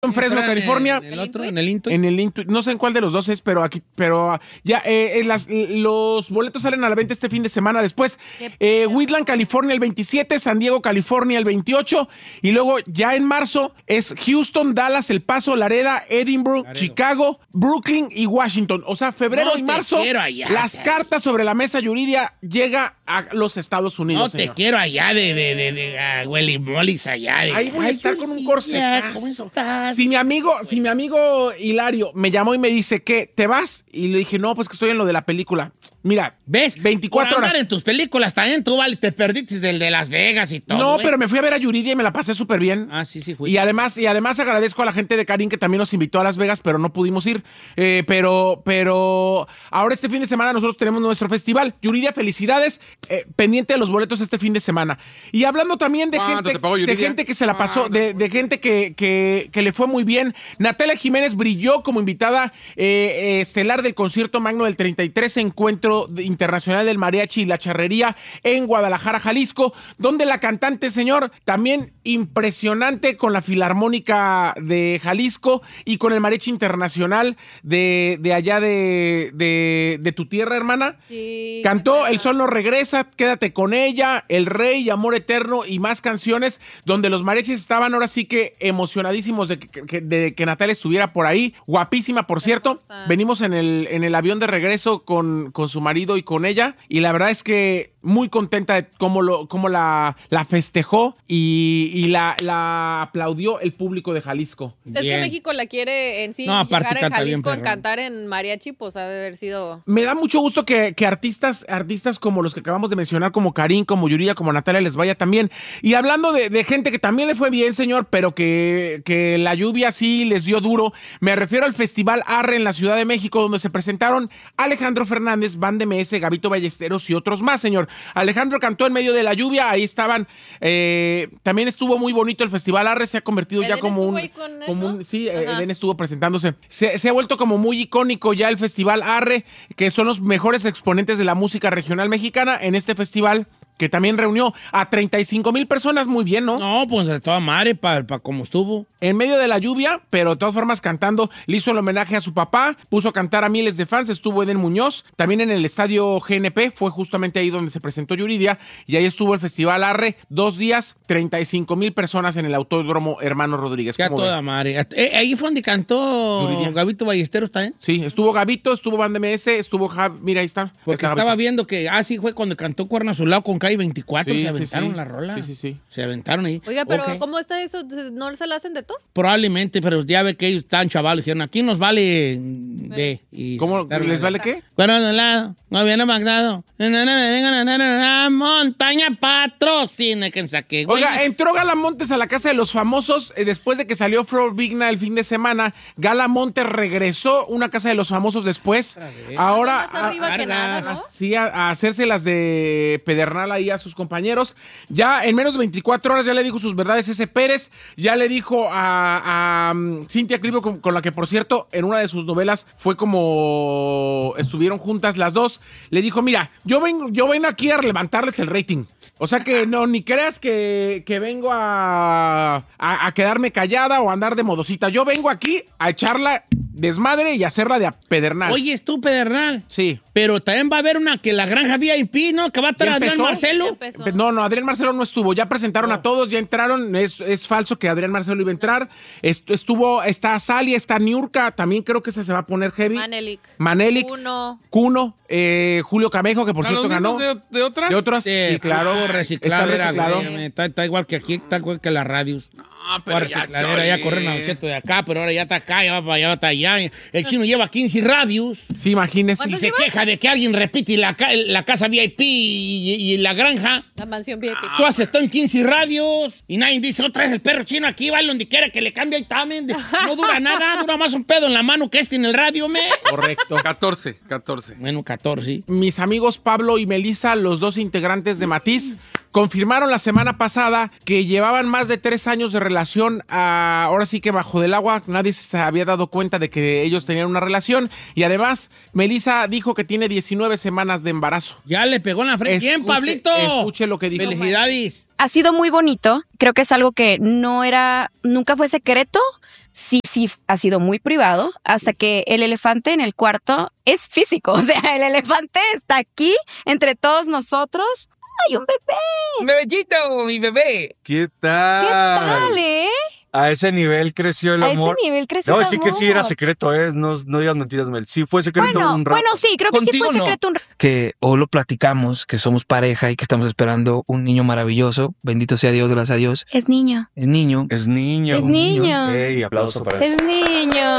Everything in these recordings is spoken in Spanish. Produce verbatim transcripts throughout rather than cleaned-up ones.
en Fresno, California. ¿En el otro? ¿En el Intuit? En el Intuit. No sé en cuál de los dos es, pero aquí, pero ya eh, eh, las, los boletos salen a la venta este fin de semana. Después, eh, Wheatland, California, el veintisiete, San Diego, California, el veintiocho, y luego ya en marzo es Houston, Dallas, El Paso, Laredo, Edinburgh, Laredo. Chicago, Brooklyn y Washington. O sea, febrero no y marzo, allá, las cara. cartas sobre la mesa, Yuridia, llega a los Estados Unidos. No señor. te quiero allá de, de, de, de, de uh, Willy Mollis allá. De, ahí voy a ay, estar con un corsetazo. ¿Cómo estás? Si mi amigo, si mi amigo Hilario me llamó y me dice que te vas, y le dije, no, pues que estoy en lo de la película. Mira, ¿ves? veinticuatro Por horas. en tus películas también, tú, vale, te perdiste del de Las Vegas y todo. No, ¿ves? pero me fui a ver a Yuridia y me la pasé súper bien. Ah, sí, sí, fui. Y además, y además agradezco a la gente de Karim que también nos invitó a Las Vegas, pero no pudimos ir. Eh, pero, pero ahora este fin de semana nosotros tenemos nuestro festival. Yuridia, felicidades. Eh, pendiente de los boletos este fin de semana. Y hablando también de gente, de gente que se la pasó, de, de gente que, que, que le fue muy bien. Natalia Jiménez brilló como invitada eh, eh, estelar del concierto magno del treinta y tres Encuentro Internacional del Mariachi y la Charrería en Guadalajara, Jalisco, donde la cantante, señor, también impresionante con la Filarmónica de Jalisco y con el Mariachi Internacional de, de allá de, de, de tu tierra, hermana. Sí. Cantó El Sol no regresa, Quédate con ella, El Rey, Amor Eterno y más canciones, donde los mariachis estaban ahora sí que emocionadísimos de que, que, de que Natalia estuviera por ahí. Guapísima, por cierto. Hermosa. Venimos en el, en el avión de regreso con, con su marido y con ella, y la verdad es que muy contenta de cómo, lo, cómo la, la festejó y, y la, la aplaudió el público de Jalisco. Es Bien. que México la quiere en sí No, aparte llegar en canta bien, Jalisco en perrón. cantar en mariachi, pues ha de haber sido... Me da mucho gusto que, que artistas, artistas como los que acabamos de mencionar, como Karim, como Yuridia, como Natalia, les vaya también. Y hablando de, de gente que también le fue bien, señor, pero que, que la lluvia sí les dio duro, me refiero al Festival Arre en la Ciudad de México, donde se presentaron Alejandro Fernández, Band M S, Gabito Ballesteros y otros más, señor. Alejandro cantó en medio de la lluvia, ahí estaban. Eh, también estuvo muy bonito el Festival Arre, se ha convertido ya Eden como estuvo un... ahí con él, como ¿no? un sí, Ajá. Eden estuvo presentándose. Se, se ha vuelto como muy icónico ya el Festival Arre, que son los mejores exponentes de la música regional mexicana en este festival, que también reunió a treinta y cinco mil personas, muy bien, ¿no? No, pues de toda madre, para pa como estuvo. En medio de la lluvia, pero de todas formas cantando, le hizo el homenaje a su papá, puso a cantar a miles de fans, estuvo Eden Muñoz, también en el estadio G N P, fue justamente ahí donde se presentó Yuridia, y ahí estuvo el Festival Arre, dos días, treinta y cinco mil personas en el Autódromo Hermano Rodríguez. Ya ¿Cómo toda ven? madre. Eh, ahí fue donde cantó Yuridia. Gabito Ballesteros también. Sí, estuvo Gabito, estuvo Band M S, estuvo Jav, mira ahí está. Porque Está estaba Gabito. viendo que, ah, sí, fue cuando cantó Cuerno Azulado con Calle veinticuatro, Sí, se sí, aventaron sí. la rola. Sí, sí, sí. Se aventaron ahí. Oiga, pero Ok. ¿cómo está eso? ¿No se la hacen de tos? Probablemente, pero ya ve que ellos están chavales, dijeron, aquí nos vale de... y ¿Cómo se aventaron les la- vale qué? Cuerno Azulado, gobierno Magdado, montaña patrocina, que saque. Oiga, entró Gala Montes a la casa de los famosos eh, después de que salió Flor Vigna el fin de semana. Gala Montes regresó una casa de los famosos después. Ahora Más arriba a, que nada, Vargas. ¿no? sí, a, a hacerse las de Pedernal ahí a sus compañeros. Ya en menos de veinticuatro horas ya le dijo sus verdades ese Pérez. Ya le dijo a, a um, Cintia Clivo, con, con la que por cierto en una de sus novelas fue como estuvieron juntas las dos. Le dijo, mira, yo vengo, yo vengo aquí a levantarles el rating. O sea que no, ni creas que, que vengo a, a, a quedarme callada o a andar de modosita. Yo vengo aquí a echarla desmadre y hacerla de a pedernal. Oye, es tú, Pedernal. Sí. Pero también va a haber una que la granja V I P, ¿no? Que va a estar ¿Ya Adrián empezó? Marcelo. Ya empezó. No, no, Adrián Marcelo no estuvo. Ya presentaron a todos, ya entraron. Es, es falso que Adrián Marcelo iba a entrar. Est- Estuvo, está Sally, está Niurka. También creo que esa se va a poner heavy. Manelik. Manelik. Uno. Cuno. eh, Julio Camejo, que por ¿A cierto los ganó. mismos de, de otras? De otras. Sí, Sí, claro. todo reciclado. Está era, reciclado. güey, está, está igual que aquí, está igual que las radios. Ah, Toda recicladera, ya corren a Cheto de acá, pero ahora ya está acá, ya va para allá, va para allá. El chino lleva quince radios Sí, imagínese. y ¿Cuántos se lleva? queja de que alguien repite la, ca- la casa V I P y, y- y la granja. La mansión V I P. Tú has estado en quince radios y nadie dice otra vez el perro chino aquí, va donde quiera que le cambie el tamen. No dura nada, dura más un pedo en la mano que este en el radio, me. Correcto. catorce, catorce. Bueno, catorce. Mis amigos Pablo y Melissa, los dos integrantes de Matiz, confirmaron la semana pasada que llevaban más de tres años de relación. A, ahora sí que bajo del agua, nadie se había dado cuenta de que ellos tenían una relación. Y además, Melissa dijo que tiene diecinueve semanas de embarazo. Ya le pegó en la frente. Bien, Escuche- Pablito. Escuche lo que dijo. Felicidades. Ha sido muy bonito. Creo que es algo que no era, nunca fue secreto, sí, sí ha sido muy privado, hasta que el elefante en el cuarto es físico. O sea, el elefante está aquí entre todos nosotros. ¡Ay, un bebé! ¡Un bebecito, mi bebé! ¿Qué tal? ¿Qué tal, eh? A ese nivel creció el A amor. ese nivel creció No, el sí amor. que sí era secreto, ¿eh? No, no digas mentiras, Mel. Sí fue secreto Bueno, un rato. bueno, sí, creo que sí Contigo fue no. secreto un rato. Que hoy lo platicamos, que somos pareja y que estamos esperando un niño maravilloso. Bendito sea Dios, gracias a Dios. Es niño. Es niño. Es niño. Es niño. Ey, aplauso para eso. Es niño.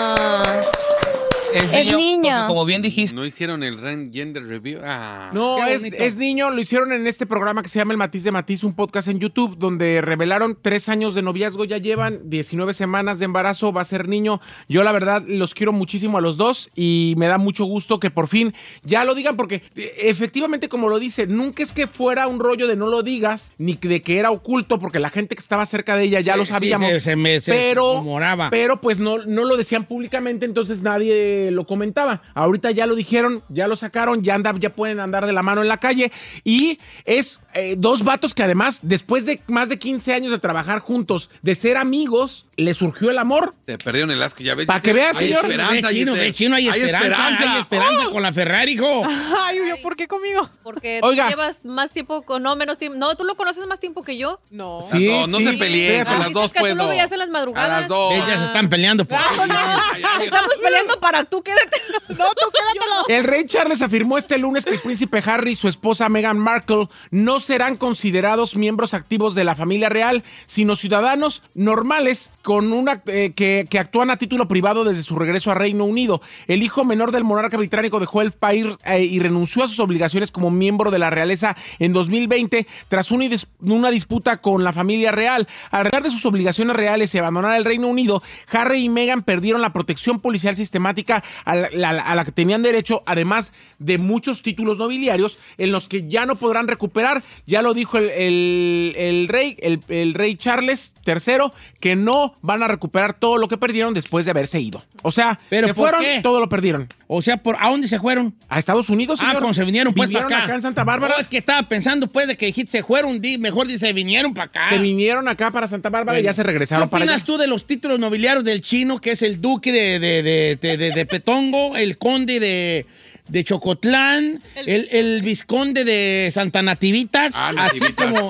Es, Es niño. porque como bien dijiste. ¿No hicieron el Ren Gender Review? Ah, No, qué es, bonito. es niño, lo hicieron en este programa que se llama El Matiz de Matiz, un podcast en YouTube, donde revelaron tres años de noviazgo, ya llevan diecinueve semanas de embarazo, va a ser niño. Yo la verdad los quiero muchísimo a los dos y me da mucho gusto que por fin ya lo digan, porque eh, efectivamente, como lo dice, nunca es que fuera un rollo de no lo digas, ni de que era oculto, porque la gente que estaba cerca de ella ya Sí, lo sí, sabíamos. se, se me, se pero, moraba. pero pues no, no lo decían públicamente, entonces nadie lo comentaba. Ahorita ya lo dijeron, ya lo sacaron, ya, anda, ya pueden andar de la mano en la calle. Y es eh, dos vatos que además, después de más de quince años de trabajar juntos, de ser amigos, le surgió el amor. te perdieron el asco, ya ves. Pa' que veas, hay señor. esperanza, Ve, chino, Giselle. ve, chino, hay, Hay esperanza, esperanza. hay esperanza con la Ferrari, hijo. Ay, yo, ¿por qué conmigo? Porque Oiga. tú llevas más tiempo, con, no, menos tiempo. No, tú lo conoces más tiempo que yo. No. Sí, no, no sí. se peleen, Sí, con las dices dos que tú puedo. lo veías en las A madrugadas. las dos. Ellas están peleando por Estamos peleando para tú quédate. No, tú quédatelo. El rey Charles afirmó este lunes que el príncipe Harry y su esposa Meghan Markle no serán considerados miembros activos de la familia real, sino ciudadanos normales con una, eh, que, que actúan a título privado desde su regreso a Reino Unido. El hijo menor del monarca británico dejó el país eh, y renunció a sus obligaciones como miembro de la realeza en dos mil veinte tras una, dis- una disputa con la familia real. Al dejar de sus obligaciones reales y abandonar el Reino Unido, Harry y Meghan perdieron la protección policial sistemática a la, la- a la que tenían derecho, además de muchos títulos nobiliarios en los que ya no podrán recuperar. Ya lo dijo el, el- el rey, el, el rey Charles tercero, que no van a recuperar todo lo que perdieron después de haberse ido. O sea, ¿Pero se por fueron, qué? todo lo perdieron. O sea, ¿por, ¿a dónde se fueron? A Estados Unidos, Ah, señor. cuando se vinieron pues para Vivieron acá. acá en Santa Bárbara. No, es que estaba pensando pues de que dijiste se fueron, di- mejor dice, vinieron para acá. Se vinieron acá para Santa Bárbara y ya se regresaron ¿Qué para allá. opinas tú de los títulos nobiliarios del chino, que es el duque de, de, de, de, de- de Petongo, el conde de, de Chocotlán, el, el vizconde de Santa Nativitas, Ah, así Nativitas. como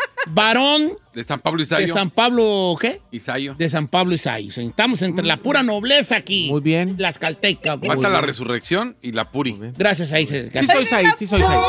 varón De San Pablo de Isayo. San Pablo, ¿qué? Isayo. De San Pablo Isaí. Estamos entre la pura nobleza aquí. Muy bien. Las caltecas. güey. Falta la resurrección y la puri. Gracias, ahí se Sí soy Said, sí soy Said.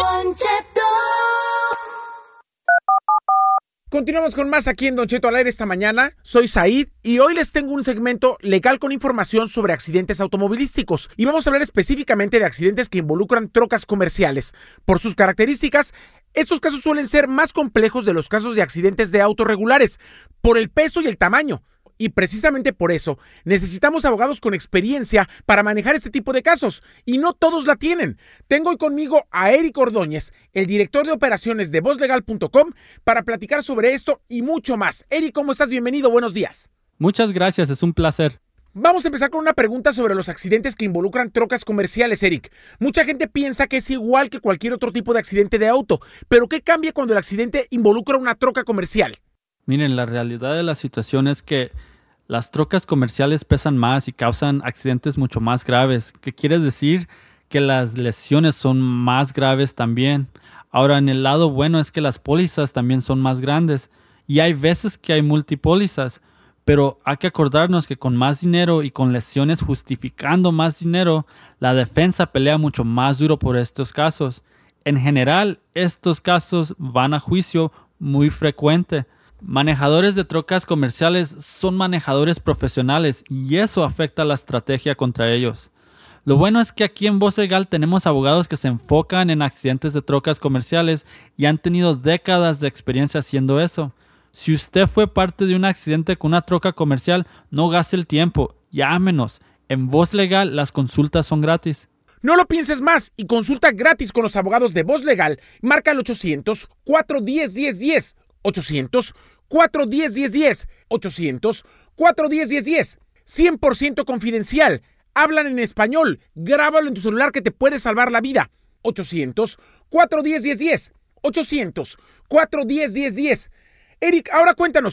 Continuamos con más aquí en Don Cheto al aire esta mañana. Soy Said y hoy les tengo un segmento legal con información sobre accidentes automovilísticos. Y vamos a hablar específicamente de accidentes que involucran trocas comerciales. Por sus características, estos casos suelen ser más complejos de los casos de accidentes de autos regulares, por el peso y el tamaño. Y precisamente por eso necesitamos abogados con experiencia para manejar este tipo de casos. Y no todos la tienen. Tengo hoy conmigo a Eric Ordóñez, el director de operaciones de voz legal punto com, para platicar sobre esto y mucho más. Eric, ¿cómo estás? Bienvenido, buenos días. Muchas gracias, es un placer. Vamos a empezar con una pregunta sobre los accidentes que involucran trocas comerciales, Eric. Mucha gente piensa que es igual que cualquier otro tipo de accidente de auto, pero ¿qué cambia cuando el accidente involucra una troca comercial? Miren, la realidad de la situación es que las trocas comerciales pesan más y causan accidentes mucho más graves. ¿Qué quiere decir? Que las lesiones son más graves también. Ahora, en el lado bueno es que las pólizas también son más grandes y hay veces que hay multipólizas, pero hay que acordarnos que con más dinero y con lesiones justificando más dinero, la defensa pelea mucho más duro por estos casos. En general, estos casos van a juicio muy frecuente. Manejadores de trocas comerciales son manejadores profesionales y eso afecta la estrategia contra ellos. Lo bueno es que aquí en Voz Legal tenemos abogados que se enfocan en accidentes de trocas comerciales y han tenido décadas de experiencia haciendo eso. Si usted fue parte de un accidente con una troca comercial, no gaste el tiempo, llámenos. En Voz Legal las consultas son gratis. No lo pienses más y consulta gratis con los abogados de Voz Legal. Marca el ochocientos, cuatro uno cero, uno cero uno cero. ochocientos, cuatro uno cero, uno cero uno cero. ochocientos, cuatro uno cero, uno cero uno cero. cien por ciento confidencial. Hablan en español. Grábalo en tu celular que te puede salvar la vida. ochocientos, cuatro uno cero, uno cero uno cero. ochocientos, cuatro uno cero, uno cero uno cero. Eric, ahora cuéntanos,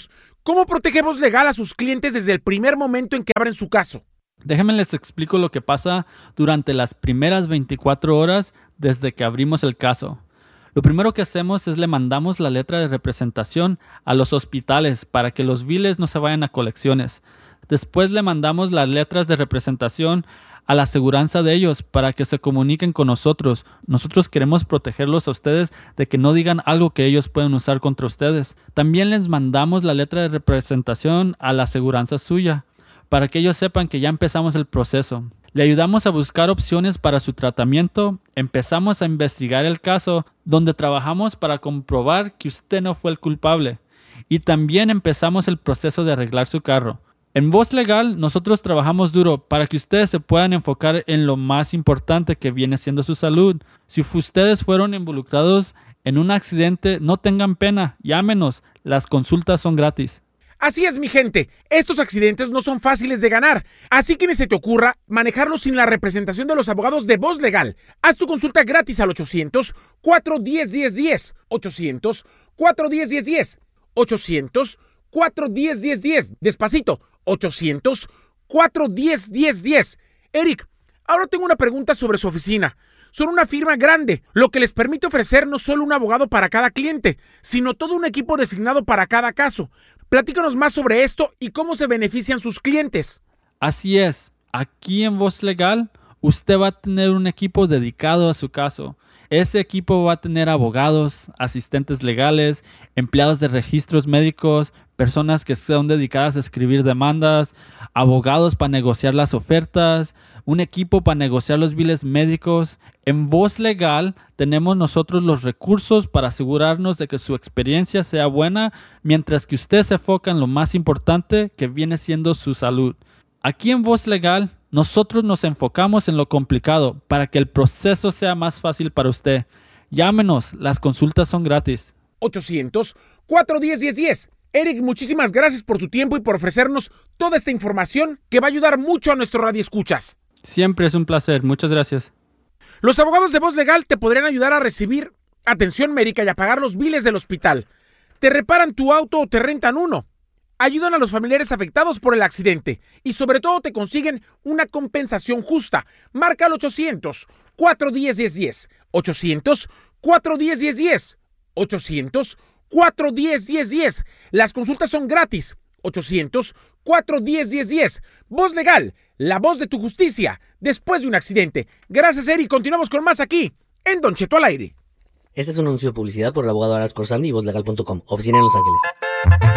¿Cómo protege Voz Legal a sus clientes desde el primer momento en que abren su caso? Déjenme les explico lo que pasa durante las primeras veinticuatro horas desde que abrimos el caso. Lo primero que hacemos es le mandamos la letra de representación a los hospitales para que los biles no se vayan a colecciones. Después le mandamos las letras de representación a la aseguranza de ellos para que se comuniquen con nosotros. Nosotros queremos protegerlos a ustedes de que no digan algo que ellos pueden usar contra ustedes. También les mandamos la letra de representación a la aseguranza suya para que ellos sepan que ya empezamos el proceso. Le ayudamos a buscar opciones para su tratamiento. Empezamos a investigar el caso, donde trabajamos para comprobar que usted no fue el culpable. Y también empezamos el proceso de arreglar su carro. En Voz Legal, nosotros trabajamos duro para que ustedes se puedan enfocar en lo más importante, que viene siendo su salud. Si ustedes fueron involucrados en un accidente, no tengan pena, llámenos. Las consultas son gratis. Así es, mi gente. Estos accidentes no son fáciles de ganar, así que ni se te ocurra manejarlos sin la representación de los abogados de Voz Legal. Haz tu consulta gratis al ochocientos, cuatro diez, diez diez. ochocientos, cuatro diez, diez diez. ochocientos, cuatro diez, diez diez. Despacito. ochocientos, cuatro diez, diez diez. Eric, ahora tengo una pregunta sobre su oficina. Son una firma grande, lo que les permite ofrecer no solo un abogado para cada cliente, sino todo un equipo designado para cada caso. Platícanos más sobre esto y cómo se benefician sus clientes. Así es. Aquí en Voz Legal, usted va a tener un equipo dedicado a su caso. Ese equipo va a tener abogados, asistentes legales, empleados de registros médicos, personas que son dedicadas a escribir demandas, abogados para negociar las ofertas, un equipo para negociar los biles médicos. En Voz Legal tenemos nosotros los recursos para asegurarnos de que su experiencia sea buena, mientras que usted se enfoca en lo más importante, que viene siendo su salud. Aquí en Voz Legal, nosotros nos enfocamos en lo complicado para que el proceso sea más fácil para usted. Llámenos, las consultas son gratis. ochocientos, cuatro diez, diez diez. Eric, muchísimas gracias por tu tiempo y por ofrecernos toda esta información que va a ayudar mucho a nuestro radioescuchas. Siempre es un placer. Muchas gracias. Los abogados de Voz Legal te podrían ayudar a recibir atención médica y a pagar los biles del hospital. Te reparan tu auto o te rentan uno. Ayudan a los familiares afectados por el accidente y sobre todo te consiguen una compensación justa. Marca al ochocientos, cuatro diez, diez diez. ochocientos, cuatro diez, diez diez. ochocientos, cuatro diez, diez diez. Las consultas son gratis. ochocientos, cuatro diez, diez diez. Voz Legal, la voz de tu justicia después de un accidente. Gracias, Eric. Continuamos con más aquí en Don Cheto al aire. Este es un anuncio de publicidad por el abogado Aras Corsandi y voz legal punto com. Oficina en Los Ángeles.